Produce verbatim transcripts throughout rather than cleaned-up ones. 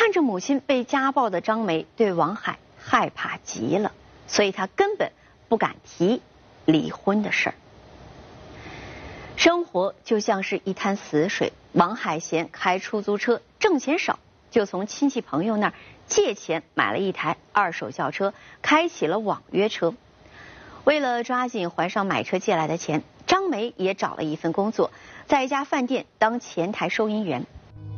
看着母亲被家暴的张梅对王海害怕极了，所以她根本不敢提离婚的事儿。生活就像是一滩死水，王海嫌开出租车挣钱少，就从亲戚朋友那儿借钱买了一台二手轿车，开启了网约车。为了抓紧还上买车借来的钱，张梅也找了一份工作，在一家饭店当前台收银员。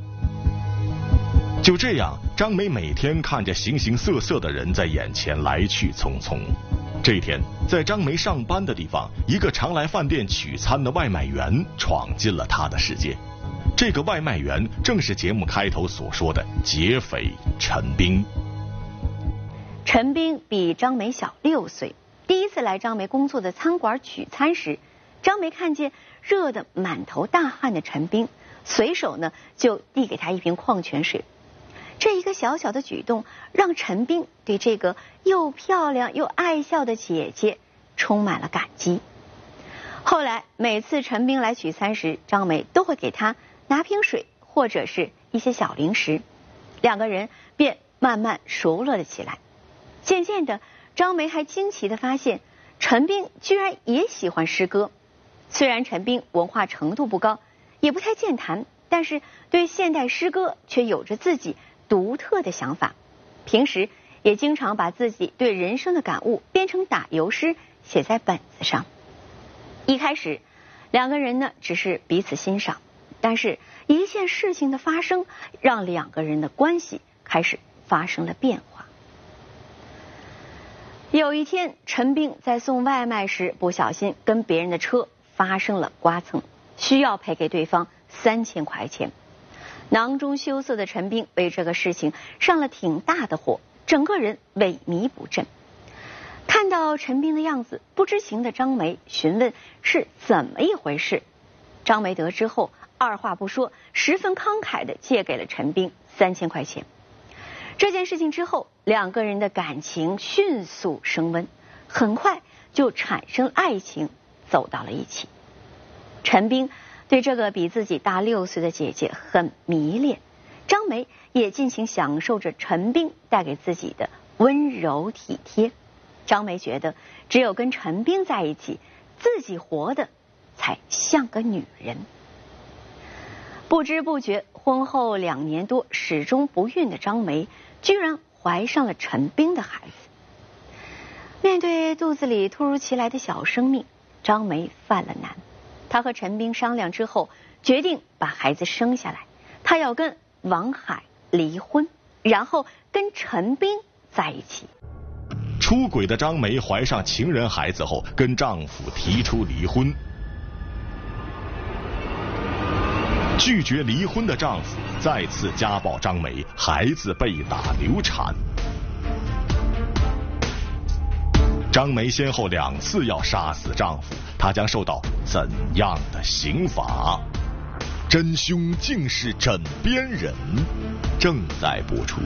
就这样，张梅每天看着形形色色的人在眼前来去匆匆。这一天，在张梅上班的地方，一个常来饭店取餐的外卖员闯进了她的世界。这个外卖员正是节目开头所说的劫匪陈斌。 陈斌比张梅小六岁，第一次来张梅工作的餐馆取餐时，张梅看见热得满头大汗的陈斌，随手呢就递给他一瓶矿泉水。这一个小小的举动，让陈斌对这个又漂亮又爱笑的姐姐充满了感激。后来每次陈斌来取餐时，张梅都会给他拿瓶水或者是一些小零食，两个人便慢慢熟络了起来。渐渐的，张梅还惊奇地发现，陈斌居然也喜欢诗歌。虽然陈斌文化程度不高，也不太健谈，但是对现代诗歌却有着自己独特的想法，平时也经常把自己对人生的感悟编成打油诗，写在本子上。一开始，两个人呢只是彼此欣赏，但是一件事情的发生，让两个人的关系开始发生了变化。有一天，陈斌在送外卖时不小心跟别人的车发生了刮蹭，需要赔给对方三千块钱。囊中羞涩的陈斌为这个事情上了挺大的火，整个人萎靡不振。看到陈斌的样子，不知情的张梅询问是怎么一回事。张梅得知后，二话不说，十分慷慨地借给了陈斌三千块钱。这件事情之后，两个人的感情迅速升温，很快就产生爱情，走到了一起。陈斌对这个比自己大六岁的姐姐很迷恋，张梅也尽情享受着陈斌带给自己的温柔体贴。张梅觉得，只有跟陈斌在一起，自己活得才像个女人。不知不觉，婚后两年多始终不孕的张梅，居然怀上了陈斌的孩子。面对肚子里突如其来的小生命，张梅犯了难。她和陈斌商量之后，决定把孩子生下来。她要跟王海离婚，然后跟陈斌在一起。 出轨的张梅怀上情人孩子后，跟丈夫提出离婚。拒绝离婚的丈夫再次家暴张梅，孩子被打流产。张梅先后两次要杀死丈夫，她将受到怎样的刑罚？真凶竟是枕边人，正在播出。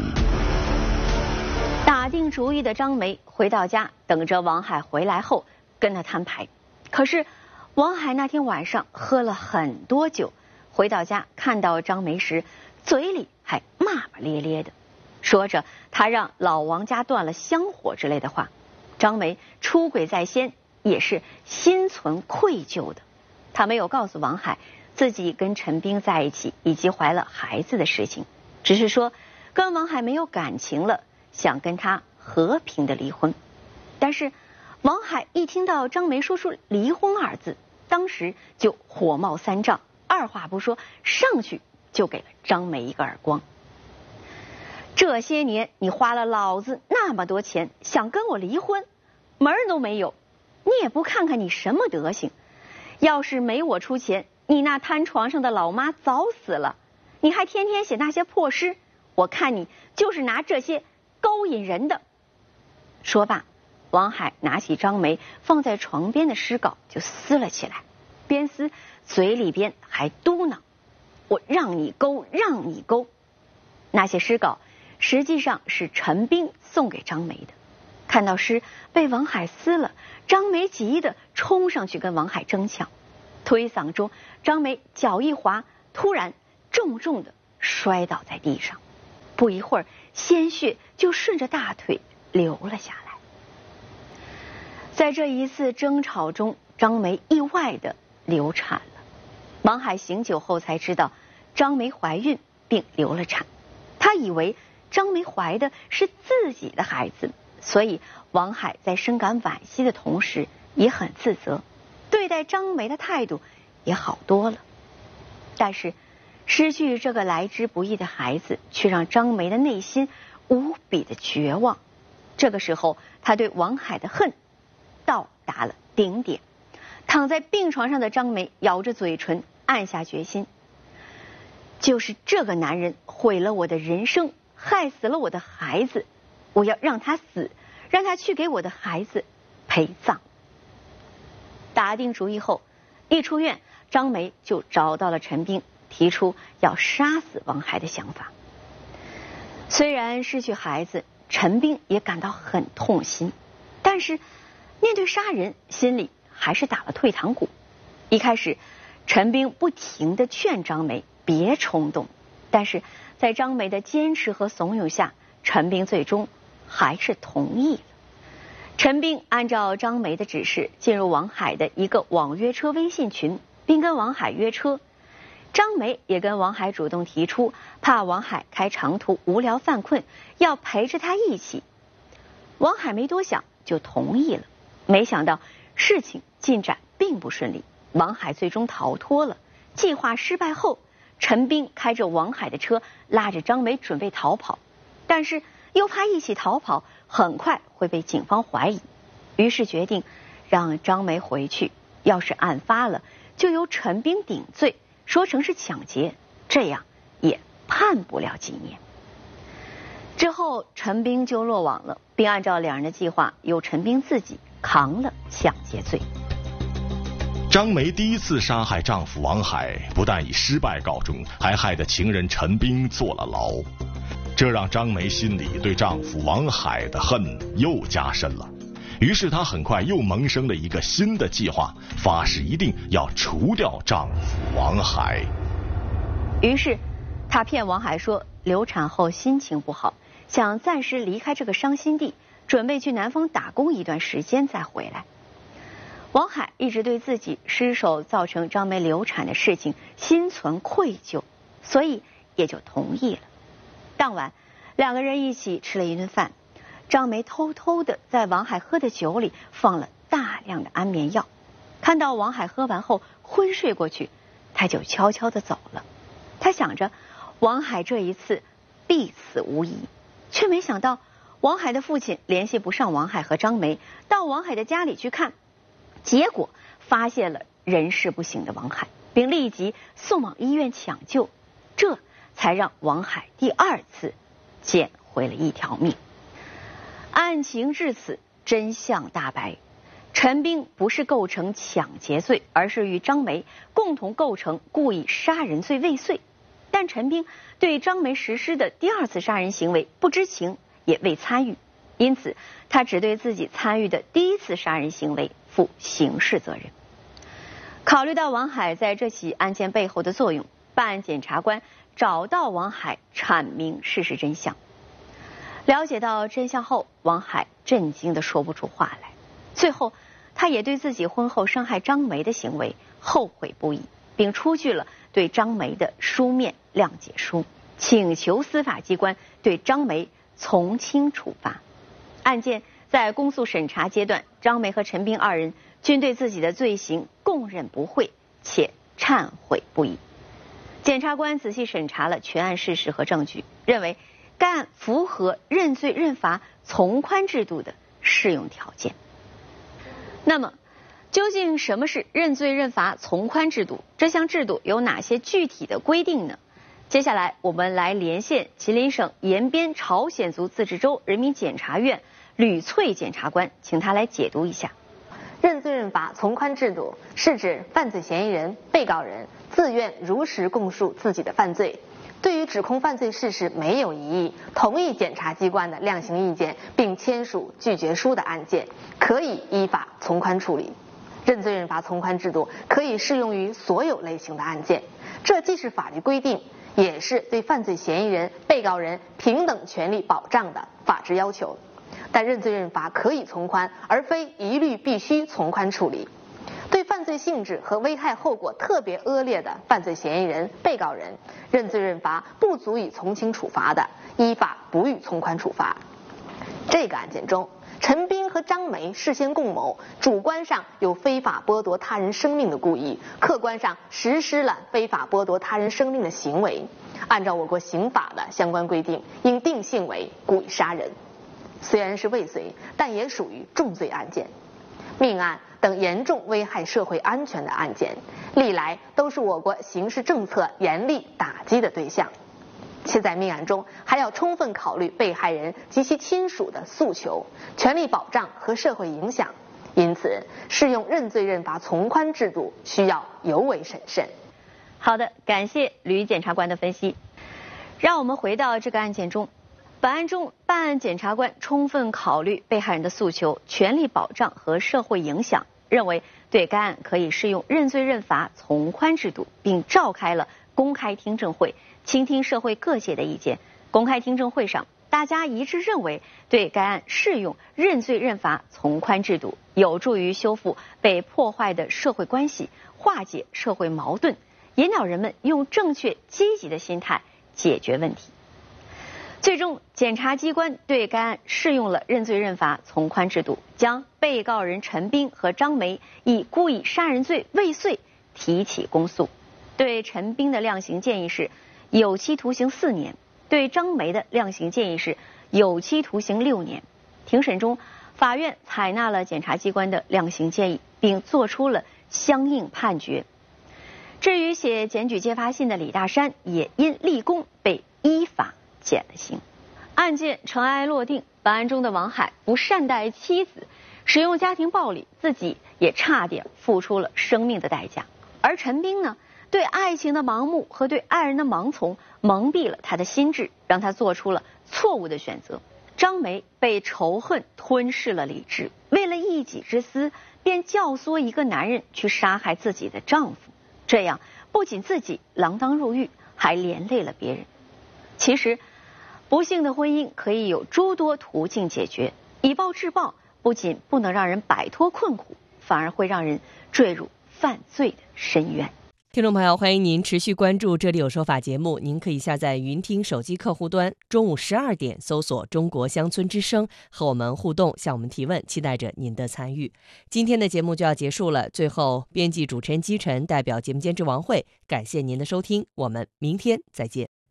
打定主意的张梅回到家，等着王海回来后跟他摊牌。可是王海那天晚上喝了很多酒，回到家看到张梅时，嘴里还骂骂咧咧的，说着他让老王家断了香火之类的话。张梅出轨在先，也是心存愧疚的。她没有告诉王海自己跟陈斌在一起以及怀了孩子的事情，只是说跟王海没有感情了，想跟他和平的离婚。但是王海一听到张梅说出离婚二字，当时就火冒三丈，二话不说上去就给了张梅一个耳光。这些年你花了老子那么多钱想跟我离婚，门儿都没有，你也不看看你什么德行。要是没我出钱，你那瘫床上的老妈早死了，你还天天写那些破诗，我看你就是拿这些勾引人的。说罢，王海拿起张梅放在床边的诗稿就撕了起来，边撕嘴里边还嘟囔：我让你勾，让你勾。那些诗稿实际上是陈斌送给张梅的。看到诗被王海撕了，张梅急得冲上去跟王海争抢，推搡中张梅脚一滑，突然重重的摔倒在地上。 不一会儿，鲜血就顺着大腿流了下来。在这一次争吵中，张梅意外的流产了。王海醒酒后才知道张梅怀孕并流了产，他以为张梅怀的是自己的孩子，所以王海在深感惋惜的同时也很自责，对待张梅的态度也好多了。但是失去这个来之不易的孩子，却让张梅的内心无比的绝望。这个时候，他对王海的恨到达了顶点。躺在病床上的张梅咬着嘴唇，暗下决心，就是这个男人毁了我的人生，害死了我的孩子，我要让他死，让他去给我的孩子陪葬。打定主意后，一出院，张梅就找到了陈斌，提出要杀死王海的想法。虽然失去孩子，陈斌也感到很痛心，但是面对杀人，心里还是打了退堂鼓。一开始，陈斌不停地劝张梅别冲动，但是在张梅的坚持和怂恿下，陈斌最终还是同意了。陈斌按照张梅的指示，进入王海的一个网约车微信群，并跟王海约车。张梅也跟王海主动提出，怕王海开长途无聊犯困，要陪着他一起。王海没多想就同意了。没想到事情进展并不顺利，王海最终逃脱了。计划失败后，陈斌开着王海的车拉着张梅准备逃跑，但是又怕一起逃跑很快会被警方怀疑，于是决定让张梅回去，要是案发了就由陈斌顶罪，说成是抢劫，这样也判不了几年。之后陈斌就落网了，并按照两人的计划，由陈斌自己扛了抢劫罪。 张梅第一次杀害丈夫王海，不但以失败告终，还害得情人陈斌坐了牢，这让张梅心里对丈夫王海的恨又加深了。于是她很快又萌生了一个新的计划，发誓一定要除掉丈夫王海。 于是她骗王海说流产后心情不好，想暂时离开这个伤心地，准备去南方打工一段时间再回来。王海一直对自己失手造成张梅流产的事情心存愧疚，所以也就同意了。当晚两个人一起吃了一顿饭，张梅偷偷的在王海喝的酒里放了大量的安眠药，看到王海喝完后昏睡过去，他就悄悄的走了。他想着王海这一次必死无疑，却没想到王海的父亲联系不上王海和张梅，到王海的家里去看，结果发现了人事不省的王海，并立即送往医院抢救，这才让王海第二次捡回了一条命。案情至此，真相大白，陈斌不是构成抢劫罪，而是与张梅共同构成故意杀人罪未遂。但陈斌对张梅实施的第二次杀人行为不知情，也未参与，因此他只对自己参与的第一次杀人行为负刑事责任。考虑到王海在这起案件背后的作用，办案检察官找到王海阐明事实真相。了解到真相后，王海震惊地说不出话来。最后他也对自己婚后伤害张梅的行为后悔不已，并出具了对张梅的书面谅解书，请求司法机关对张梅从轻处罚。案件在公诉审查阶段，张梅和陈斌二人均对自己的罪行供认不讳，且忏悔不已。检察官仔细审查了全案事实和证据，认为该案符合认罪认罚从宽制度的适用条件。那么究竟什么是认罪认罚从宽制度？这项制度有哪些具体的规定呢？接下来我们来连线吉林省延边朝鲜族自治州人民检察院吕翠检察官，请他来解读一下。 认罪认罚从宽制度是指犯罪嫌疑人、被告人自愿如实供述自己的犯罪，对于指控犯罪事实没有异议，同意检察机关的量刑意见并签署拒绝书的案件，可以依法从宽处理。认罪认罚从宽制度可以适用于所有类型的案件，这既是法律规定， 也是对犯罪嫌疑人、被告人平等权利保障的法治要求。但认罪认罚可以从宽，而非一律必须从宽处理。对犯罪性质和危害后果特别恶劣的犯罪嫌疑人、被告人，认罪认罚不足以从轻处罚的，依法不予从宽处罚。这个案件中，陈斌和张梅事先共谋，主观上有非法剥夺他人生命的故意，客观上实施了非法剥夺他人生命的行为。按照我国刑法的相关规定，应定性为故意杀人。虽然是未遂，但也属于重罪案件。命案等严重危害社会安全的案件，历来都是我国刑事政策严厉打击的对象。且在命案中还要充分考虑被害人及其亲属的诉求、权利保障和社会影响，因此适用认罪认罚从宽制度需要尤为审慎。 好的，感谢吕检察官的分析。让我们回到这个案件中，本案中办案检察官充分考虑被害人的诉求、权利保障和社会影响，认为对该案可以适用认罪认罚从宽制度，并召开了公开听证会，倾听社会各界的意见。公开听证会上，大家一致认为对该案适用认罪认罚从宽制度，有助于修复被破坏的社会关系，化解社会矛盾，引导人们用正确积极的心态解决问题。最终，检察机关对该案适用了认罪认罚从宽制度，将被告人陈斌和张梅以故意杀人罪未遂提起公诉。对陈斌的量刑建议是有期徒刑四年，对张梅的量刑建议是有期徒刑六年。庭审中，法院采纳了检察机关的量刑建议，并作出了相应判决。至于写检举揭发信的李大山，也因立功被依法减了刑。案件尘埃落定，本案中的王海不善待妻子，使用家庭暴力，自己也差点付出了生命的代价。而陈斌呢，对爱情的盲目和对爱人的盲从蒙蔽了他的心智，让他做出了错误的选择。张梅被仇恨吞噬了理智，为了一己之私，便教唆一个男人去杀害自己的丈夫，这样不仅自己锒铛入狱，还连累了别人。其实，不幸的婚姻可以有诸多途径解决，以暴制暴不仅不能让人摆脱困苦，反而会让人坠入犯罪的深渊。 听众朋友，欢迎您持续关注《这里有说法》节目。您可以下载云听手机客户端，中午十二点搜索中国乡村之声，和我们互动，向我们提问，期待着您的参与。今天的节目就要结束了，最后编辑主持人姬晨代表节目监制王慧，感谢您的收听，我们明天再见。